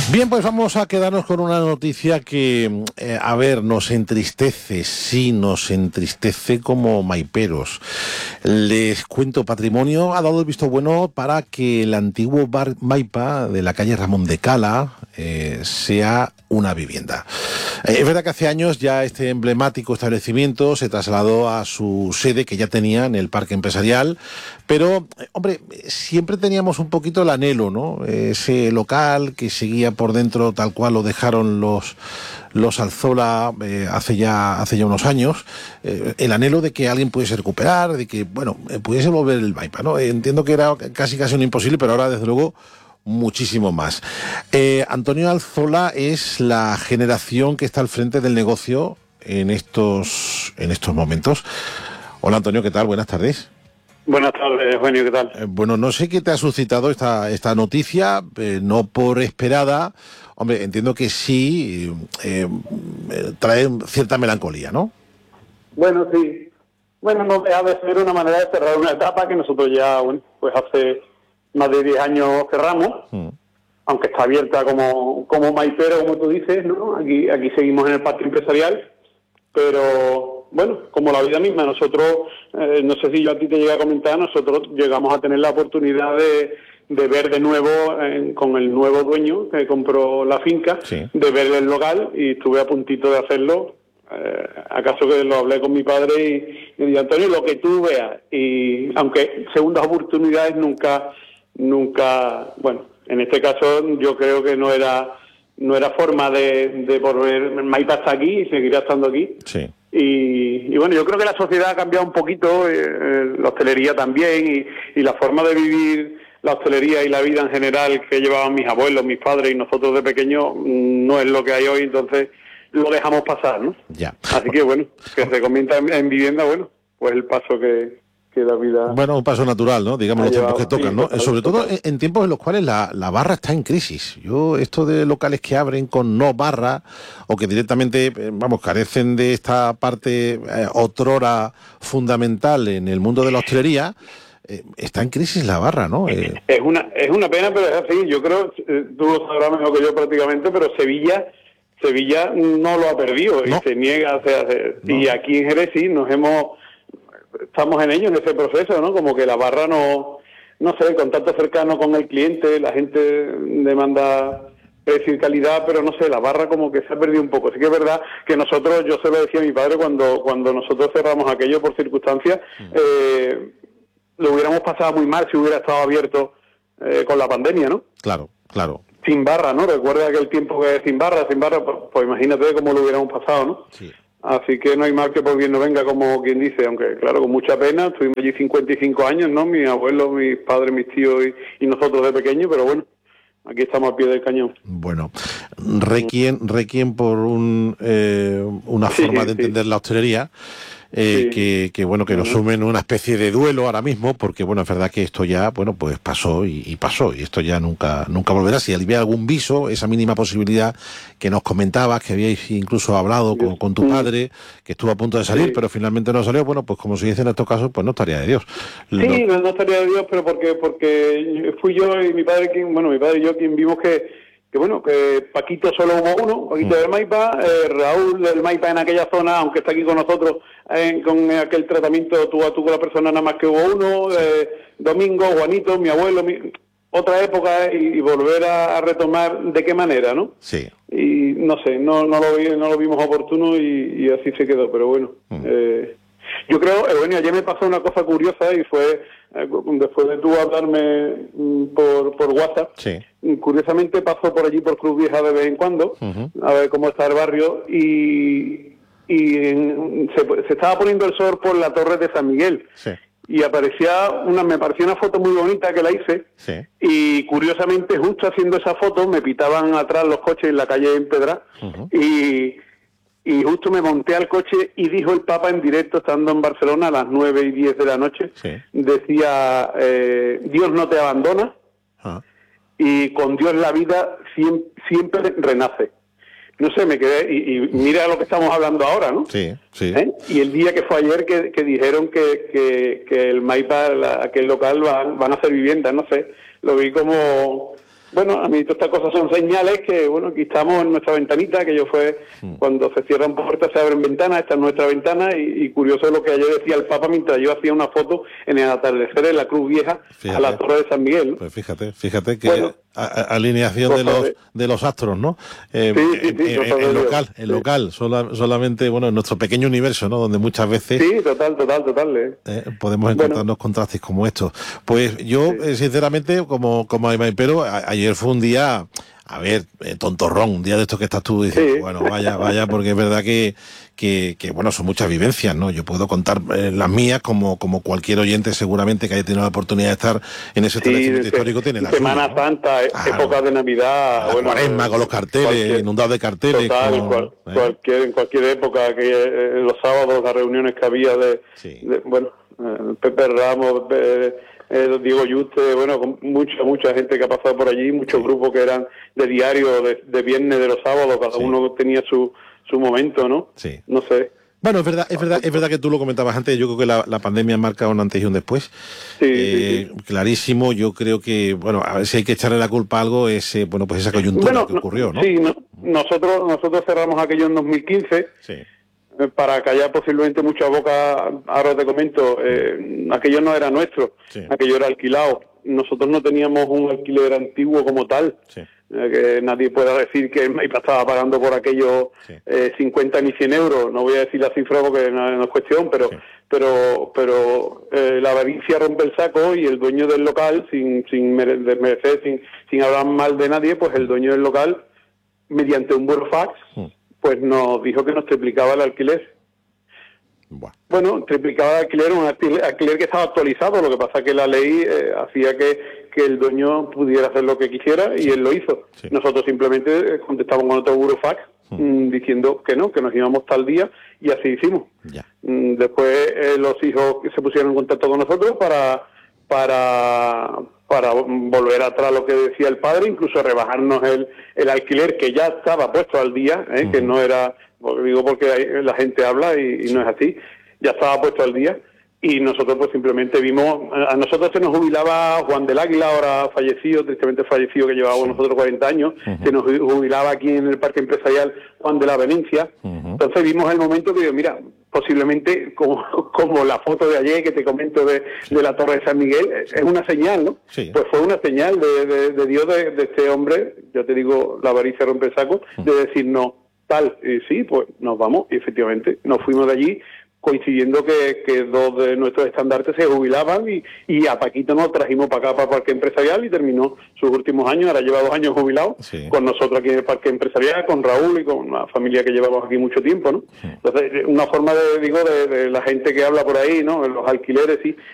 Bien, pues vamos a quedarnos con una noticia que, a ver, nos entristece, sí, nos entristece como maiperos. Les cuento, Patrimonio ha dado el visto bueno para que el antiguo bar Maipa de la calle Ramón de Cala sea una vivienda. Es verdad que hace años ya este emblemático establecimiento se trasladó a su sede que ya tenía en el Parque Empresarial, pero, hombre, siempre teníamos un poquito el anhelo, ¿no? Ese local que seguía por dentro tal cual lo dejaron los Alzola hace ya unos años, el anhelo de que alguien pudiese recuperar, de que, bueno, pudiese volver el Maipa, ¿no? Entiendo que era casi un imposible, pero ahora, desde luego, muchísimo más. Antonio Alzola es la generación que está al frente del negocio en estos momentos. Hola, Antonio, ¿qué tal? Buenas tardes. Buenas tardes, Eugenio, ¿qué tal? Bueno, no sé qué te ha suscitado esta noticia, no por esperada. Hombre, entiendo que sí, trae cierta melancolía, ¿no? Bueno, sí. Bueno, no deja de ser una manera de cerrar una etapa que nosotros ya, bueno, pues hace más de 10 años cerramos, aunque está abierta como maipero, como tú dices, ¿no? Aquí seguimos en el Parque Empresarial, pero bueno, como la vida misma, nosotros, no sé si yo a ti te llegué a comentar, nosotros llegamos a tener la oportunidad de ver de nuevo, con el nuevo dueño que compró la finca, sí, de ver el local, y estuve a puntito de hacerlo. Acaso que lo hablé con mi padre y dije, Antonio, lo que tú veas, y aunque segundas oportunidades nunca, bueno, en este caso yo creo que no era forma de volver. Maipa está aquí y seguirá estando aquí. Sí. Y bueno, yo creo que la sociedad ha cambiado un poquito, la hostelería también, y la forma de vivir la hostelería y la vida en general que llevaban mis abuelos, mis padres y nosotros de pequeños no es lo que hay hoy, entonces lo dejamos pasar, ¿no? Ya. Así que bueno, que se convierta en vivienda, bueno, pues el paso que la vida... Bueno, un paso natural, ¿no? Digamos, los tiempos que tocan, ¿no? Sobre todo en tiempos en los cuales la barra está en crisis. Esto de locales que abren con no barra, o que directamente, vamos, carecen de esta parte otrora fundamental en el mundo de la hostelería, está en crisis la barra, ¿no? Es una pena, pero es así. Yo creo, tú lo sabrás mejor que yo prácticamente, pero Sevilla no lo ha perdido, no, y se niega a hacer. No. Y aquí en Jerez sí, estamos en ello, en ese proceso, ¿no? Como que la barra no sé, contacto cercano con el cliente, la gente demanda precio y calidad, pero no sé, la barra como que se ha perdido un poco. Sí que es verdad que nosotros, yo se lo decía a mi padre cuando nosotros cerramos aquello por circunstancias, lo hubiéramos pasado muy mal si hubiera estado abierto con la pandemia, ¿no? Claro. Sin barra, ¿no? Recuerda aquel tiempo que sin barra, pues imagínate cómo lo hubiéramos pasado, ¿no? Sí. Así que no hay mal que por bien no venga, como quien dice, aunque claro, con mucha pena. Estuvimos allí 55 años, ¿no? Mis abuelos, mis padres, mis tíos y nosotros de pequeños, pero bueno, aquí estamos al pie del cañón. Bueno, requiem por una forma de entender la hostelería, que bueno, que nos sumen una especie de duelo ahora mismo, porque bueno, es verdad que esto ya, bueno, pues pasó y pasó, y esto ya nunca volverá. Si había algún viso, esa mínima posibilidad que nos comentabas, que habíais incluso hablado con tu padre, que estuvo a punto de salir, pero finalmente no salió, bueno, pues como se dice en estos casos, pues no estaría de Dios. Sí, no estaría de Dios, pero porque fui yo y mi padre y yo quien vimos que Paquito solo hubo uno, Paquito del Maipa, Raúl del Maipa en aquella zona, aunque está aquí con nosotros, con aquel tratamiento tú a tú con la persona, nada más que hubo uno, Domingo, Juanito, mi abuelo, otra época, y volver a retomar de qué manera, ¿no? Sí. Y no sé, no lo vimos oportuno y así se quedó, pero bueno. Yo creo, bueno, ayer me pasó una cosa curiosa y fue, después de tú hablarme por WhatsApp, sí, curiosamente paso por allí por Cruz Vieja de vez en cuando, a ver cómo está el barrio, y se estaba poniendo el sol por la torre de San Miguel. Sí. Y me pareció una foto muy bonita que la hice, sí, y curiosamente justo haciendo esa foto me pitaban atrás los coches en la calle Empedra, y justo me monté al coche y dijo el Papa en directo, estando en Barcelona a las 9:10 de la noche, sí, decía, Dios no te abandona, y con Dios la vida siempre renace. No sé, me quedé, y mira lo que estamos hablando ahora, ¿no? Sí. Y el día que fue ayer que dijeron que el Maipa, aquel local, van a hacer viviendas, no sé, lo vi como Bueno, a mí todas estas cosas son señales que, bueno, aquí estamos en nuestra ventanita, que yo fue cuando se cierran puertas se abren ventanas, esta es nuestra ventana, y curioso lo que ayer decía el Papa mientras yo hacía una foto en el atardecer en la Cruz Vieja, fíjate, a la Torre de San Miguel, ¿no? Pues fíjate que bueno, alineación de los astros, ¿no? En local, solamente, bueno, en nuestro pequeño universo, ¿no? Donde muchas veces... Sí, total. Podemos encontrarnos contrastes como estos. Pues yo, sinceramente, como pero ayer fue un día... A ver, tontorrón, un día de estos que estás tú diciendo, bueno, vaya, porque es verdad que bueno, son muchas vivencias, ¿no? Yo puedo contar las mías como cualquier oyente seguramente que haya tenido la oportunidad de estar en ese establecimiento histórico tiene la Semana suya, ¿no? Santa, época de Navidad, la Cuaresma, con los carteles, inundados de carteles. Total, en cualquier época, que los sábados, las reuniones que había de Pepe Ramos, Diego Yuste, bueno, con mucha gente que ha pasado por allí, muchos grupos que eran de diario, de viernes, de los sábados, cada uno tenía su momento, ¿no? Sí. No sé. Bueno, es verdad que tú lo comentabas antes, yo creo que la pandemia marca un antes y un después. Sí. Clarísimo, yo creo que, bueno, a ver si hay que echarle la culpa a algo, pues esa coyuntura que ocurrió, ¿no? Sí, nosotros cerramos aquello en 2015. Sí. Para callar posiblemente mucha boca, ahora te comento, aquello no era nuestro, aquello era alquilado. Nosotros no teníamos un alquiler antiguo como tal, que nadie pueda decir que el Maipa estaba pagando por aquello 50 ni 100 euros, no voy a decir la cifra porque no es cuestión, pero la avaricia rompe el saco y el dueño del local, sin desmerecer, sin hablar mal de nadie, pues el dueño del local, mediante un burofax, pues nos dijo que nos triplicaba el alquiler. Bueno, triplicaba el alquiler, un alquiler que estaba actualizado, lo que pasa es que la ley hacía que el dueño pudiera hacer lo que quisiera y él lo hizo. Sí. Nosotros simplemente contestamos con otro burofax diciendo que no, que nos íbamos tal día y así hicimos. Después los hijos se pusieron en contacto con nosotros para volver atrás lo que decía el padre, incluso rebajarnos el alquiler que ya estaba puesto al día, que no era, digo porque la gente habla y no es así, ya estaba puesto al día, y nosotros pues simplemente vimos, a nosotros se nos jubilaba Juan del Águila, ahora fallecido, tristemente fallecido, que llevaba con nosotros 40 años, se nos jubilaba aquí en el Parque Empresarial Juan de la Venencia, entonces vimos el momento que digo, mira, posiblemente como la foto de ayer que te comento de la Torre de San Miguel, es una señal, ¿no? Sí. Pues fue una señal de Dios, de este hombre, ya te digo, la avaricia rompe el saco, de decir no, tal, y sí, pues nos vamos, y efectivamente nos fuimos de allí, coincidiendo que dos de nuestros estandartes se jubilaban y a Paquito nos trajimos para acá, para el Parque Empresarial, y terminó sus últimos años, ahora lleva 2 años jubilado, con nosotros aquí en el Parque Empresarial, con Raúl y con una familia que llevamos aquí mucho tiempo, ¿no? Entonces, una forma de la gente que habla por ahí, ¿no? Los alquileres, sí,